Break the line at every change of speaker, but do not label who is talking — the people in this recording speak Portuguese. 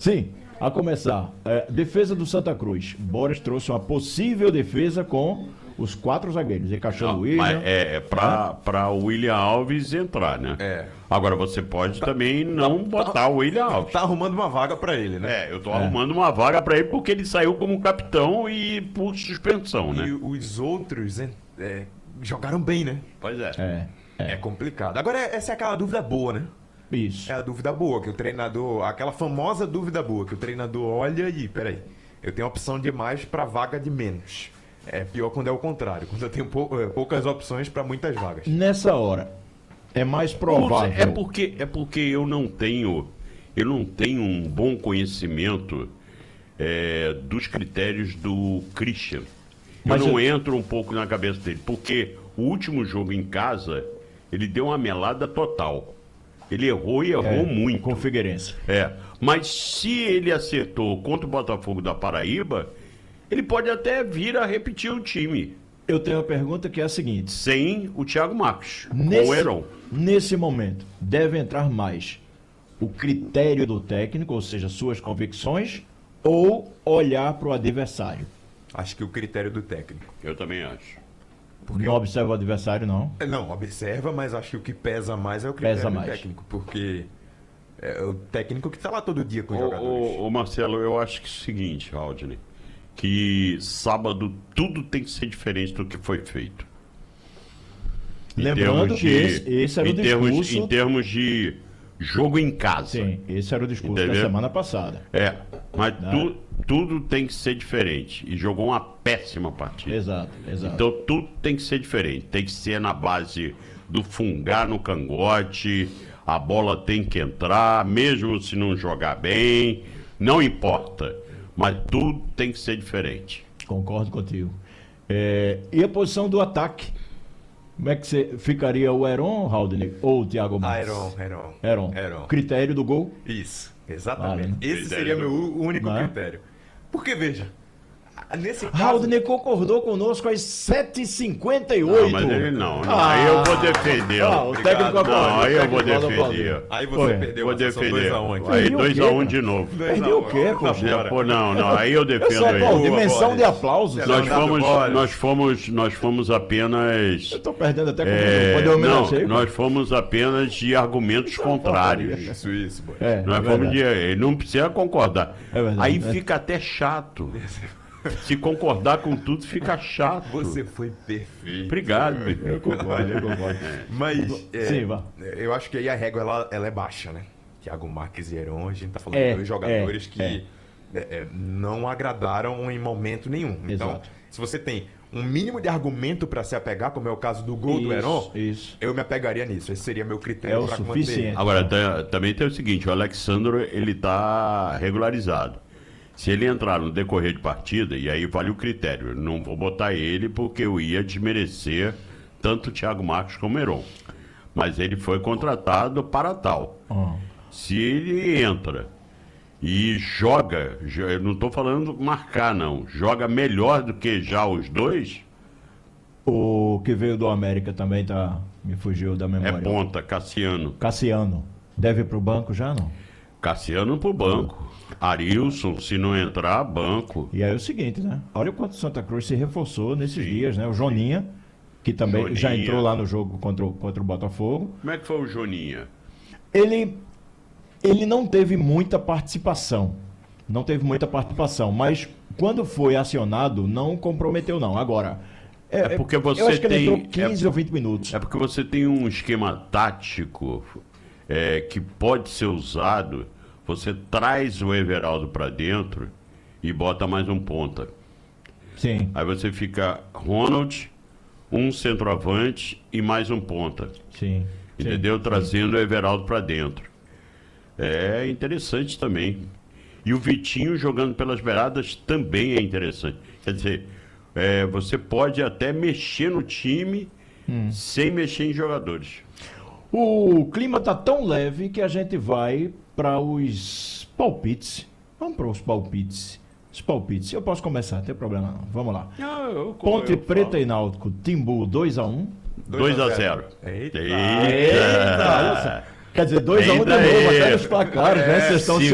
Sim, a começar. Defesa do Santa Cruz. Boris trouxe uma possível defesa com os 4 zagueiros, encaixando o William.
Mas para o William Alves entrar, né? Agora você pode também não botar o William Alves.
Tá arrumando uma vaga pra ele, né?
Eu tô arrumando uma vaga para ele porque ele saiu como capitão e por suspensão, né?
E os outros jogaram bem, né?
Pois é.
É complicado. Agora, essa é aquela dúvida boa, né?
Isso.
É a dúvida boa, que o treinador... Aquela famosa dúvida boa, que o treinador olha e... Peraí, eu tenho opção demais pra vaga de menos. É pior quando é o contrário, quando eu tenho poucas opções pra muitas vagas.
Nessa hora, é mais provável...
É porque eu não tenho um bom conhecimento dos critérios do Christian.
Mas
eu não entro um pouco na cabeça dele, porque o último jogo em casa, ele deu uma melada total. Ele errou e errou muito.
Com o Figueirense.
Mas se ele acertou contra o Botafogo da Paraíba, ele pode até vir a repetir o time.
Eu tenho uma pergunta que é a seguinte.
Sem o Thiago Marques, com o Heron.
Nesse momento, deve entrar mais o critério do técnico, ou seja, suas convicções, ou olhar para o adversário?
Acho que o critério do técnico.
Eu também acho.
Não observa o adversário, não?
Não, observa, mas acho que o que pesa mais é o critério do técnico, porque é o técnico que está lá todo dia com os jogadores.
Ô Marcelo, eu acho que é o seguinte, Aldney, que sábado tudo tem que ser diferente do que foi feito.
Lembrando que esse era o discurso...
Em termos de jogo em casa.
Sim, esse era o discurso da semana passada.
Mas tudo tem que ser diferente. E jogou uma péssima partida.
Exato.
Então tudo tem que ser diferente. Tem que ser na base do fungar no cangote. A bola tem que entrar, mesmo se não jogar bem. Não importa. Mas tudo tem que ser diferente.
Concordo contigo. E a posição do ataque? Como é que você ficaria, o Heron, Haldner, ou o Thiago Marques? Heron. Critério do gol?
Isso, exatamente.
Vale, né?
Esse seria meu único critério. Porque, veja, nesse caso...
Haldner concordou conosco às 7h58.
Não, mas ele não. Aí eu vou defender.
O técnico
não, aí eu vou defender.
Aí você perdeu,
vou defender.
2x1 aqui.
Aí 2x1 de novo.
Perdeu o quê, poxa?
Não, aí eu defendo ele.
Dimensão de aplausos.
Nós fomos apenas...
Eu tô perdendo até com
Não, nós fomos apenas de argumentos contrários.
Isso.
Nós fomos de... Ele não precisa concordar. Aí fica até chato. Se concordar com tudo, fica chato.
Você foi perfeito.
Obrigado.
Eu concordo.
Mas
Sim, vá.
Eu acho que aí a régua ela é baixa, né? Thiago Marques e Heron, a gente tá falando de dois jogadores que não agradaram em momento nenhum. Então,
Exato.
se você tem um mínimo de argumento para se apegar, como é o caso do gol do Heron, eu me apegaria nisso. Esse seria meu critério para manter.
Agora, também tem o seguinte, o Alexandro, ele tá regularizado. Se ele entrar no decorrer de partida, e aí vale o critério, não vou botar ele porque eu ia desmerecer tanto o Thiago Marques como o Heron. Mas ele foi contratado para tal. Se ele entra e joga, eu não estou falando marcar não, joga melhor do que já os dois...
O que veio do América também me fugiu da memória.
É ponta, Cassiano.
Deve ir para o banco já, não?
Cassiano pro banco. Arilson, se não entrar, banco.
E aí é o seguinte, né? Olha o quanto o Santa Cruz se reforçou nesses dias, né? O Joninha, que também já entrou lá no jogo contra o Botafogo.
Como é que foi o Joninha?
Ele não teve muita participação. Mas quando foi acionado, não comprometeu, não. Agora,
porque você
eu acho que ele
tem,
entrou 15 ou 20 minutos.
É porque você tem um esquema tático que pode ser usado. Você traz o Everaldo para dentro e bota mais um ponta.
Sim.
Aí você fica Ronald, um centroavante e mais um ponta.
Sim.
Entendeu? Trazendo o Everaldo para dentro. É interessante também. E o Vitinho jogando pelas beiradas também é interessante. Quer dizer, você pode até mexer no time sem mexer em jogadores.
O clima tá tão leve que a gente vai para os palpites. Vamos para os palpites. Eu posso começar, não tem problema não. Vamos lá. Ponte Preta e Náutico, Timbu 2x1.
2x0.
Eita!
Quer dizer, 2x1 de novo, até nos placares, né? Vocês estão se